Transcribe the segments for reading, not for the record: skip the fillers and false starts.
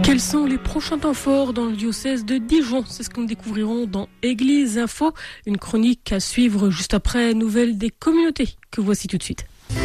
Quels sont les prochains temps forts dans le diocèse de Dijon? C'est ce que nous découvrirons dans Église Info, une chronique à suivre juste après Nouvelles des communautés, que voici tout de suite.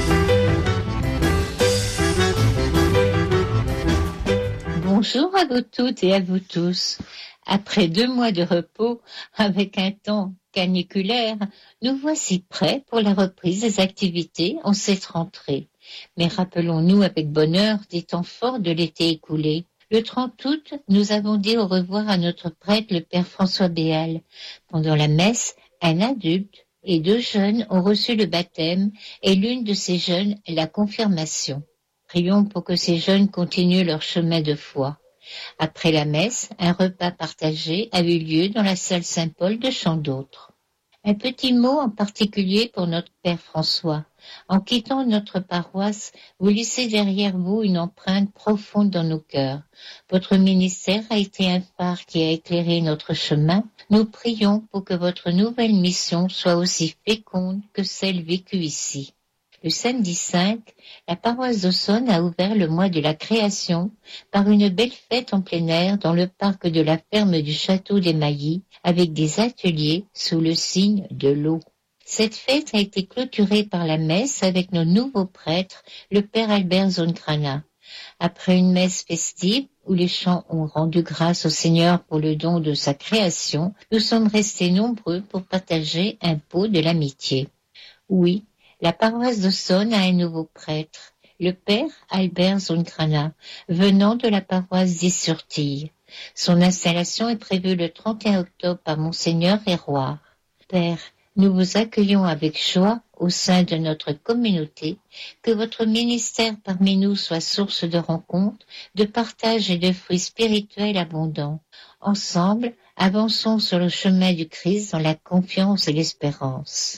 Bonjour à vous toutes et à vous tous. Après 2 mois de repos, avec un temps caniculaire, nous voici prêts pour la reprise des activités en cette rentrée. Mais rappelons-nous avec bonheur des temps forts de l'été écoulé. Le 30 août, nous avons dit au revoir à notre prêtre, le père François Béal. Pendant la messe, un adulte et 2 jeunes ont reçu le baptême et l'une de ces jeunes la confirmation. Prions pour que ces jeunes continuent leur chemin de foi. Après la messe, un repas partagé a eu lieu dans la salle Saint-Paul de Chandautre. Un petit mot en particulier pour notre père François. En quittant notre paroisse, vous laissez derrière vous une empreinte profonde dans nos cœurs. Votre ministère a été un phare qui a éclairé notre chemin. Nous prions pour que votre nouvelle mission soit aussi féconde que celle vécue ici. Le samedi 5, la paroisse d'Aussonne a ouvert le mois de la création par une belle fête en plein air dans le parc de la ferme du château des Mailly avec des ateliers sous le signe de l'eau. Cette fête a été clôturée par la messe avec nos nouveaux prêtres, le père Albert Zonkrana. Après une messe festive où les chants ont rendu grâce au Seigneur pour le don de sa création, nous sommes restés nombreux pour partager un pot de l'amitié. Oui, la paroisse d'Aussonne a un nouveau prêtre, le père Albert Zonkrana, venant de la paroisse d'Is-sur-Tille. Son installation est prévue le 31 octobre par Monseigneur Héroard. Père, nous vous accueillons avec joie au sein de notre communauté, que votre ministère parmi nous soit source de rencontres, de partage et de fruits spirituels abondants. Ensemble, avançons sur le chemin du Christ dans la confiance et l'espérance.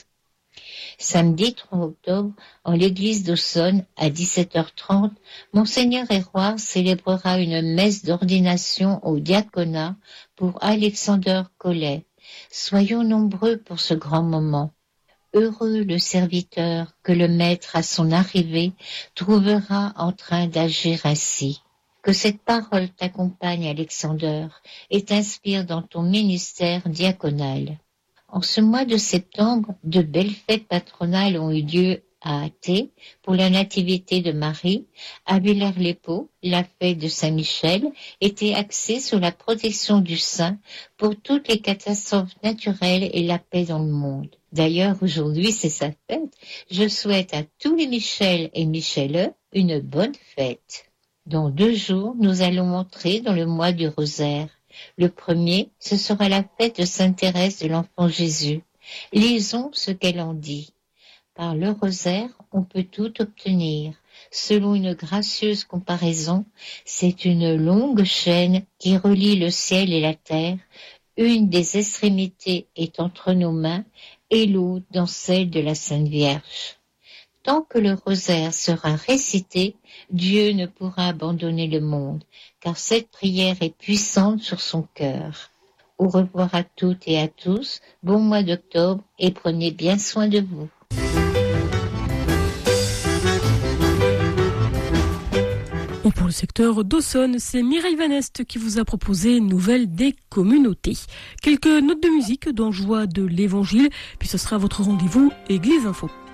Samedi 3 octobre, en l'église d'Aussonne, à 17h30, Monseigneur Héroard célébrera une messe d'ordination au diaconat pour Alexander Collet. Soyons nombreux pour ce grand moment. Heureux le serviteur que le Maître à son arrivée trouvera en train d'agir ainsi. Que cette parole t'accompagne, Alexander, et t'inspire dans ton ministère diaconal. En ce mois de septembre, de belles fêtes patronales ont eu lieu à Athée pour la nativité de Marie. À Villers-les-Pots, la fête de Saint-Michel était axée sur la protection du saint pour toutes les catastrophes naturelles et la paix dans le monde. D'ailleurs, aujourd'hui, c'est sa fête. Je souhaite à tous les Michel et Michele une bonne fête. Dans 2 jours, nous allons entrer dans le mois du rosaire. Le premier, ce sera la fête de Sainte Thérèse de l'Enfant Jésus. Lisons ce qu'elle en dit. Par le rosaire, on peut tout obtenir. Selon une gracieuse comparaison, c'est une longue chaîne qui relie le ciel et la terre. Une des extrémités est entre nos mains et l'autre dans celle de la Sainte Vierge. Tant que le rosaire sera récité, Dieu ne pourra abandonner le monde, car cette prière est puissante sur son cœur. Au revoir à toutes et à tous, bon mois d'octobre et prenez bien soin de vous. Et pour le secteur d'Aussonne, c'est Mireille Van Est qui vous a proposé Nouvelles des communautés. Quelques notes de musique d'enjoie de l'Évangile, puis ce sera votre rendez-vous Église Info.